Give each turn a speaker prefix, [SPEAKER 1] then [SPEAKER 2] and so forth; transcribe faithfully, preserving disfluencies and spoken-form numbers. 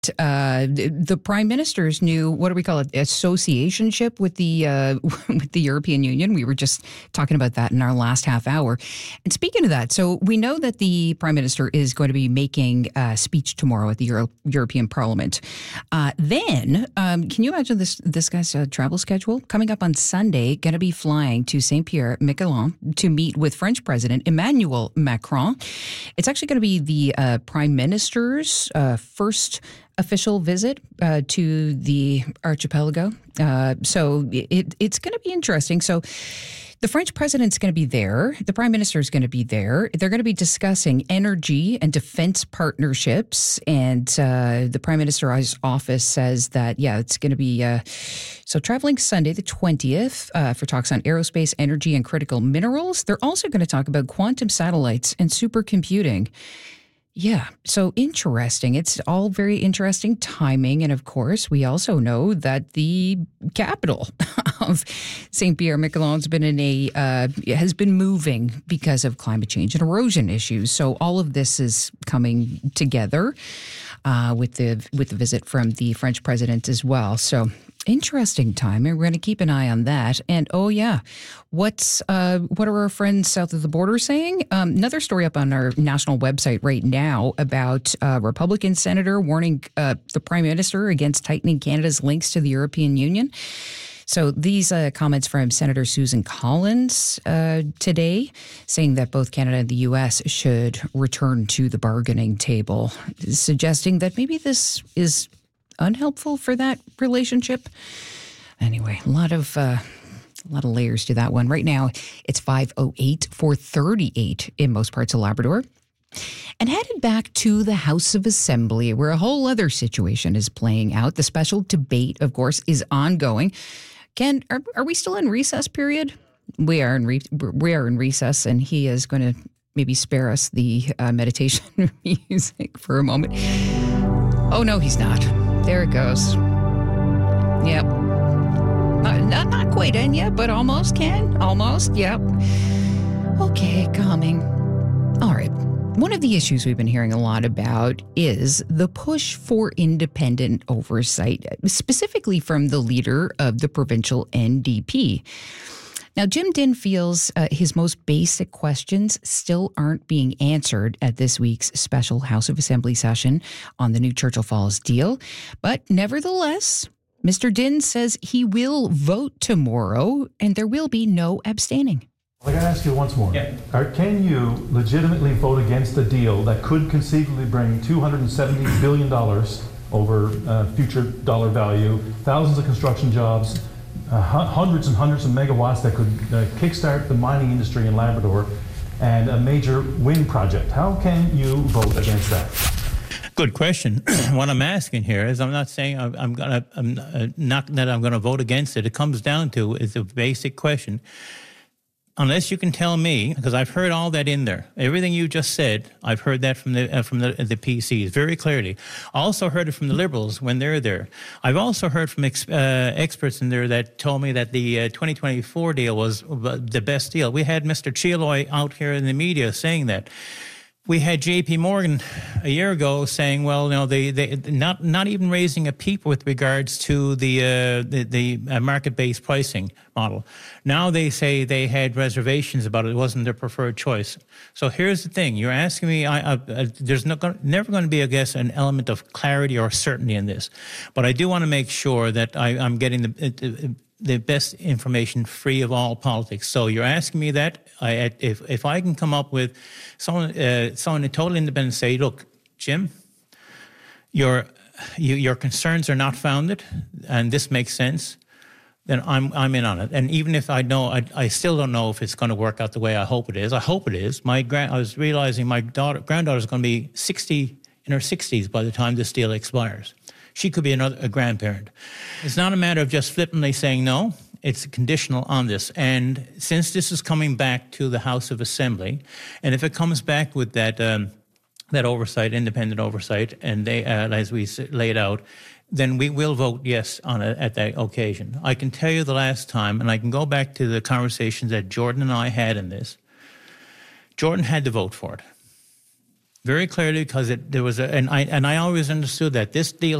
[SPEAKER 1] Uh, the prime minister's new, what do we call it, associationship with the uh, with the European Union. We were just talking about that in our last half hour. And speaking of that, so we know that the prime minister is going to be making a speech tomorrow at the Euro- European Parliament. Uh, then, um, can you imagine this this guy's uh, travel schedule? Coming up on Sunday, going to be flying to Saint-Pierre-Miquelon to meet with French President Emmanuel Macron. It's actually going to be the uh, prime minister's uh, first official visit uh, to the archipelago. Uh, so it, it's going to be interesting. So the French president's going to be there. The prime minister is going to be there. They're going to be discussing energy and defense partnerships. And uh, the prime minister's office says that, yeah, it's going to be uh, so traveling Sunday, the twentieth, uh, for talks on aerospace, energy, and critical minerals. They're also going to talk about quantum satellites and supercomputing. Yeah, so interesting. It's all very interesting timing. And of course, we also know that the capital of Saint-Pierre-Miquelon has been in a uh, has been moving because of climate change and erosion issues. So all of this is coming together uh, with the with the visit from the French president as well. So interesting time, and we're going to keep an eye on that. And oh yeah, what's uh, what are our friends south of the border saying? Um, another story up on our national website right now about a Republican senator warning uh, the prime minister against tightening Canada's links to the European Union. So these uh, comments from Senator Susan Collins uh, today, saying that both Canada and the U S should return to the bargaining table, suggesting that maybe this is unhelpful for that relationship. Anyway, a lot of uh, a lot of layers to that one. Right now, it's five oh eight, four thirty-eight in most parts of Labrador. And headed back to the House of Assembly, where a whole other situation is playing out. The special debate, of course, is ongoing. Ken, are, are we still in recess period? We are in re- we are in recess, and he is going to maybe spare us the uh, meditation music for a moment. Oh no, he's not. There it goes. Yep. Not, not, not quite in yet, but almost, Ken. Almost, yep. Okay, calming. All right. One of the issues we've been hearing a lot about is the push for independent oversight, specifically from the leader of the provincial N D P. Now, Jim Dinn feels uh, his most basic questions still aren't being answered at this week's special House of Assembly session on the new Churchill Falls deal. But nevertheless, Mister Dinn says he will vote tomorrow and there will be no abstaining.
[SPEAKER 2] I got to ask you once more.
[SPEAKER 3] Yeah.
[SPEAKER 2] Are, can you legitimately vote against a deal that could conceivably bring two hundred seventy billion dollars over uh, future dollar value, thousands of construction jobs, Uh, hundreds and hundreds of megawatts that could uh, kickstart the mining industry in Labrador, and a major wind project? How can you vote against that?
[SPEAKER 3] Good question. What I'm asking here is, I'm not saying I'm, I'm gonna, I'm uh, not that I'm going to vote against it. It comes down to is a basic question. Unless you can tell me, because I've heard all that in there, everything you just said, I've heard that from the uh, from the the P Cs very clearly. I also heard it from the Liberals when they're there. I've also heard from ex, uh, experts in there that told me that the uh, twenty twenty-four deal was the best deal. We had Mister Chialoy out here in the media saying that. We had J P Morgan a year ago saying, well, you know, they, they not not even raising a peep with regards to the uh, the, the uh, market-based pricing model. Now they say they had reservations about it. It wasn't their preferred choice. So here's the thing. You're asking me, I, I, I, there's no, never going to be, I guess, an element of clarity or certainty in this. But I do want to make sure that I, I'm getting the... Uh, the best information free of all politics. So you're asking me that. I, if if I can come up with someone uh, someone totally independent say, look, Jim, your you, your concerns are not founded, and this makes sense, then I'm I'm in on it. And even if I know, I, I still don't know if it's going to work out the way I hope it is. I hope it is. My grand, I was realizing my daughter granddaughter is going to be sixty in her sixties by the time this deal expires. She could be another a grandparent. It's not a matter of just flippantly saying no. It's conditional on this. And since this is coming back to the House of Assembly, and if it comes back with that um, that oversight, independent oversight, and they, uh, as we laid out, then we will vote yes on it at that occasion. I can tell you the last time, and I can go back to the conversations that Jordan and I had in this. Jordan had to vote for it. Very clearly, because it, there was a, and I and I always understood that this deal